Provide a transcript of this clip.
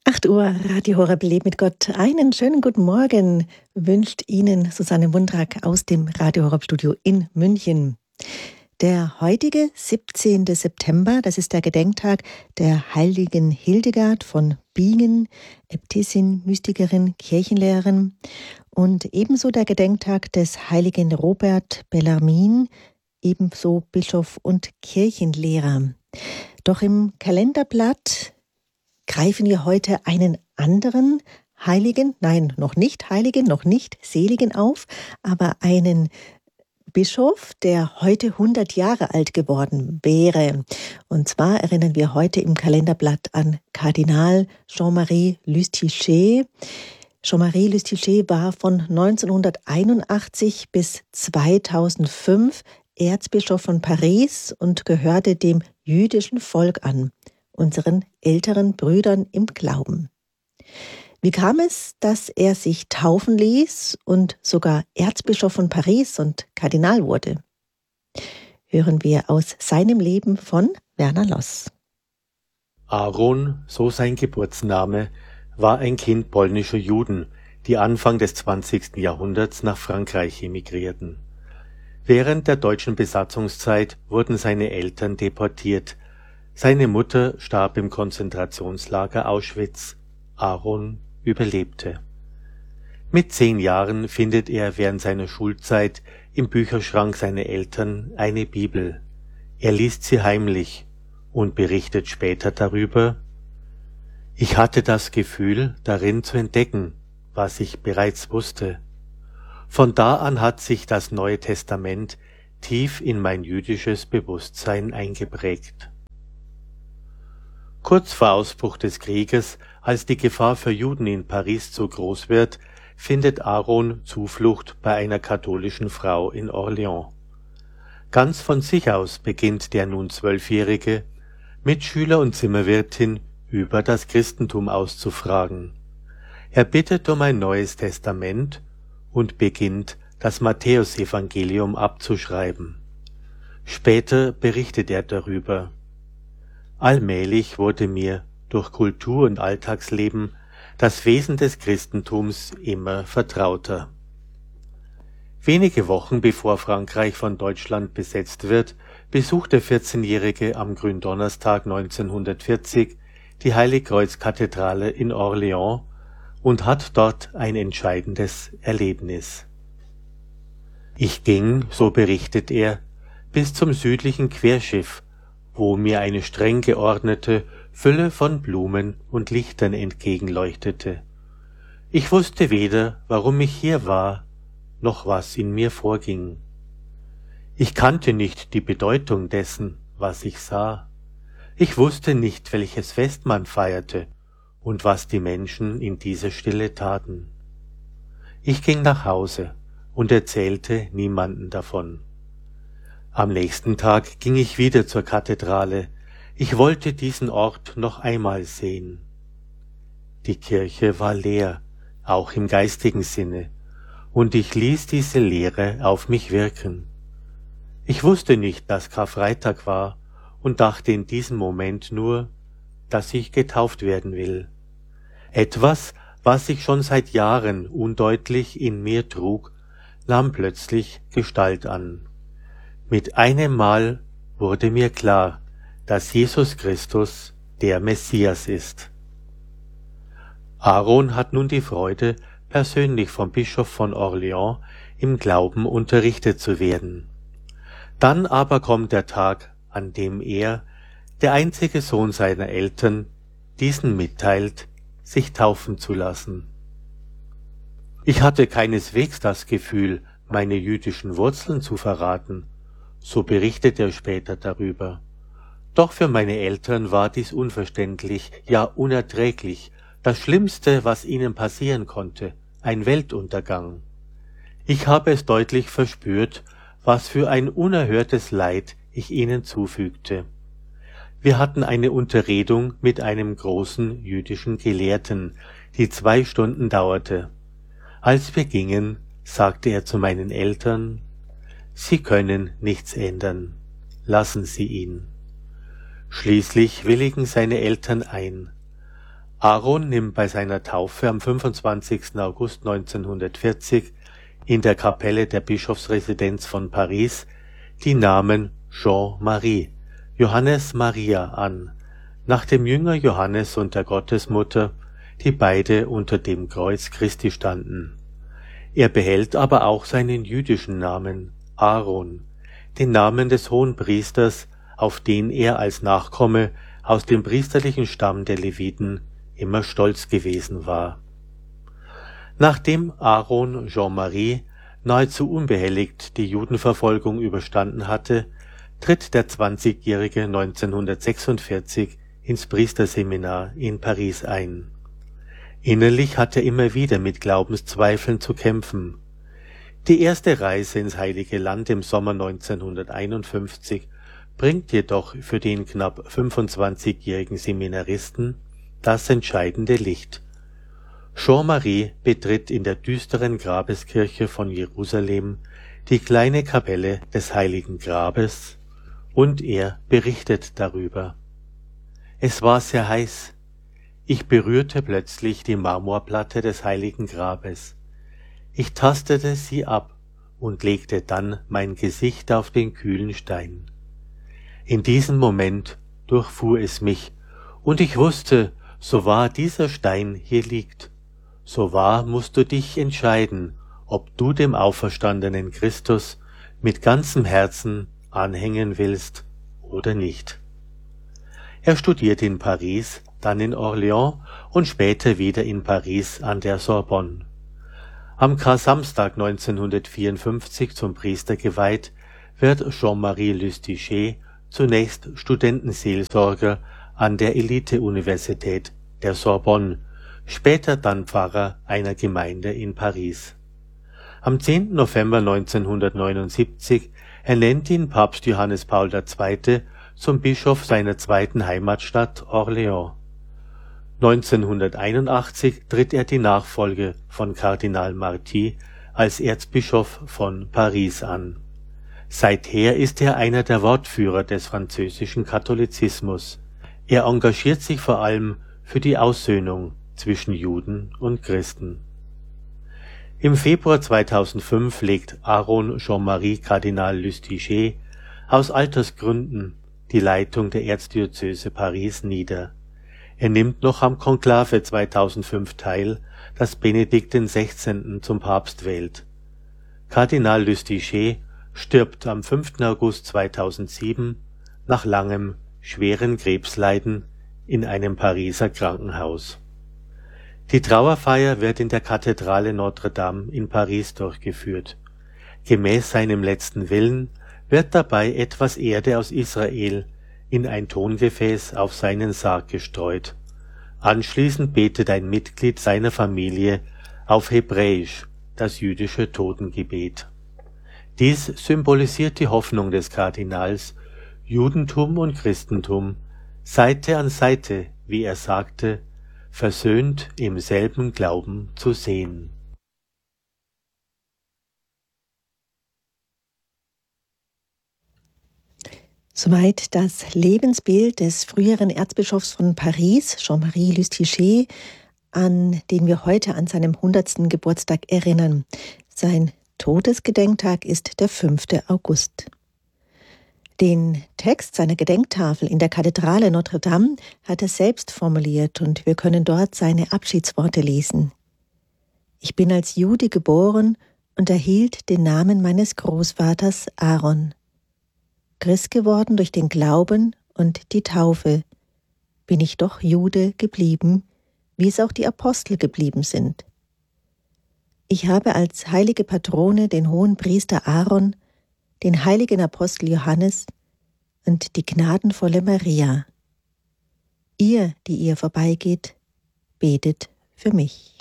8 Uhr, Radio Horeb lebt mit Gott. Einen schönen guten Morgen wünscht Ihnen Susanne Wundrak aus dem Radio Horeb Studio in München. Der heutige 17. September, das ist der Gedenktag der heiligen Hildegard von Bingen, Äbtissin, Mystikerin, Kirchenlehrerin, und ebenso der Gedenktag des heiligen Robert Bellarmin, ebenso Bischof und Kirchenlehrer. Doch im Kalenderblatt greifen wir heute einen anderen Heiligen, nein, noch nicht Seligen auf, aber einen Bischof, der heute 100 Jahre alt geworden wäre. Und zwar erinnern wir heute im Kalenderblatt an Kardinal Jean-Marie Lustiger. Jean-Marie Lustiger war von 1981 bis 2005 Erzbischof von Paris und gehörte dem jüdischen Volk an, unseren älteren Brüdern im Glauben. Wie kam es, dass er sich taufen ließ und sogar Erzbischof von Paris und Kardinal wurde? Hören wir aus seinem Leben von Werner Loss. Aaron, so sein Geburtsname, war ein Kind polnischer Juden, die Anfang des 20. Jahrhunderts nach Frankreich emigrierten. Während der deutschen Besatzungszeit wurden seine Eltern deportiert. Seine Mutter starb im Konzentrationslager Auschwitz. Aaron überlebte. Mit 10 Jahren findet er während seiner Schulzeit im Bücherschrank seiner Eltern eine Bibel. Er liest sie heimlich und berichtet später darüber: Ich hatte das Gefühl, darin zu entdecken, was ich bereits wusste. Von da an hat sich das Neue Testament tief in mein jüdisches Bewusstsein eingeprägt. Kurz vor Ausbruch des Krieges, als die Gefahr für Juden in Paris zu groß wird, findet Aaron Zuflucht bei einer katholischen Frau in Orléans. Ganz von sich aus beginnt der nun 12-Jährige, Mitschüler und Zimmerwirtin über das Christentum auszufragen. Er bittet um ein neues Testament und beginnt, das Matthäusevangelium abzuschreiben. Später berichtet er darüber: Allmählich wurde mir durch Kultur und Alltagsleben das Wesen des Christentums immer vertrauter. Wenige Wochen bevor Frankreich von Deutschland besetzt wird, besucht der 14-Jährige am Gründonnerstag 1940 die Heiligkreuzkathedrale in Orléans und hat dort ein entscheidendes Erlebnis. Ich ging, so berichtet er, bis zum südlichen Querschiff, wo mir eine streng geordnete Fülle von Blumen und Lichtern entgegenleuchtete. Ich wusste weder, warum ich hier war, noch was in mir vorging. Ich kannte nicht die Bedeutung dessen, was ich sah. Ich wusste nicht, welches Fest man feierte und was die Menschen in dieser Stille taten. Ich ging nach Hause und erzählte niemanden davon. Am nächsten Tag ging ich wieder zur Kathedrale. Ich wollte diesen Ort noch einmal sehen. Die Kirche war leer, auch im geistigen Sinne, und ich ließ diese Leere auf mich wirken. Ich wusste nicht, dass Karfreitag war und dachte in diesem Moment nur, dass ich getauft werden will. Etwas, was ich schon seit Jahren undeutlich in mir trug, nahm plötzlich Gestalt an. Mit einem Mal wurde mir klar, dass Jesus Christus der Messias ist. Aaron hat nun die Freude, persönlich vom Bischof von Orléans im Glauben unterrichtet zu werden. Dann aber kommt der Tag, an dem er, der einzige Sohn seiner Eltern, diesen mitteilt, sich taufen zu lassen. Ich hatte keineswegs das Gefühl, meine jüdischen Wurzeln zu verraten, so berichtet er später darüber. Doch für meine Eltern war dies unverständlich, ja unerträglich, das Schlimmste, was ihnen passieren konnte, ein Weltuntergang. Ich habe es deutlich verspürt, was für ein unerhörtes Leid ich ihnen zufügte. Wir hatten eine Unterredung mit einem großen jüdischen Gelehrten, die 2 Stunden dauerte. Als wir gingen, sagte er zu meinen Eltern: Sie können nichts ändern, lassen Sie ihn. Schließlich willigen seine Eltern ein. Aaron nimmt bei seiner Taufe am 25. August 1940 in der Kapelle der Bischofsresidenz von Paris die Namen Jean-Marie, Johannes Maria an, nach dem Jünger Johannes und der Gottesmutter, die beide unter dem Kreuz Christi standen. Er behält aber auch seinen jüdischen Namen, Aaron, den Namen des Hohenpriesters, auf den er als Nachkomme aus dem priesterlichen Stamm der Leviten immer stolz gewesen war. Nachdem Aaron Jean-Marie nahezu unbehelligt die Judenverfolgung überstanden hatte, tritt der 20-Jährige 1946 ins Priesterseminar in Paris ein. Innerlich hat er immer wieder mit Glaubenszweifeln zu kämpfen. Die erste Reise ins Heilige Land im Sommer 1951 bringt jedoch für den knapp 25-jährigen Seminaristen das entscheidende Licht. Jean-Marie betritt in der düsteren Grabeskirche von Jerusalem die kleine Kapelle des Heiligen Grabes und er berichtet darüber. Es war sehr heiß. Ich berührte plötzlich die Marmorplatte des Heiligen Grabes. Ich tastete sie ab und legte dann mein Gesicht auf den kühlen Stein. In diesem Moment durchfuhr es mich, und ich wusste, so wahr dieser Stein hier liegt, so wahr musst du dich entscheiden, ob du dem auferstandenen Christus mit ganzem Herzen anhängen willst oder nicht. Er studierte in Paris, dann in Orléans und später wieder in Paris an der Sorbonne. Am Kar-Samstag 1954 zum Priester geweiht, wird Jean-Marie Lustiger zunächst Studentenseelsorger an der Elite-Universität der Sorbonne, später dann Pfarrer einer Gemeinde in Paris. Am 10. November 1979 ernennt ihn Papst Johannes Paul II. Zum Bischof seiner zweiten Heimatstadt Orléans. 1981 tritt er die Nachfolge von Kardinal Marty als Erzbischof von Paris an. Seither ist er einer der Wortführer des französischen Katholizismus. Er engagiert sich vor allem für die Aussöhnung zwischen Juden und Christen. Im Februar 2005 legt Aaron Jean-Marie Kardinal Lustiger aus Altersgründen die Leitung der Erzdiözese Paris nieder. Er nimmt noch am Konklave 2005 teil, das Benedikt XVI. Zum Papst wählt. Kardinal Lustiger stirbt am 5. August 2007 nach langem, schweren Krebsleiden in einem Pariser Krankenhaus. Die Trauerfeier wird in der Kathedrale Notre-Dame in Paris durchgeführt. Gemäß seinem letzten Willen wird dabei etwas Erde aus Israel in ein Tongefäß auf seinen Sarg gestreut. Anschließend betet ein Mitglied seiner Familie auf Hebräisch das jüdische Totengebet. Dies symbolisiert die Hoffnung des Kardinals, Judentum und Christentum Seite an Seite, wie er sagte, versöhnt im selben Glauben zu sehen. Soweit das Lebensbild des früheren Erzbischofs von Paris, Jean-Marie Lustiger, an den wir heute an seinem 100. Geburtstag erinnern. Sein Todesgedenktag ist der 5. August. Den Text seiner Gedenktafel in der Kathedrale Notre-Dame hat er selbst formuliert und wir können dort seine Abschiedsworte lesen. Ich bin als Jude geboren und erhielt den Namen meines Großvaters Aaron. Christ geworden durch den Glauben und die Taufe, bin ich doch Jude geblieben, wie es auch die Apostel geblieben sind. Ich habe als heilige Patrone den Hohenpriester Aaron, den heiligen Apostel Johannes und die gnadenvolle Maria. Ihr, die ihr vorbeigeht, betet für mich.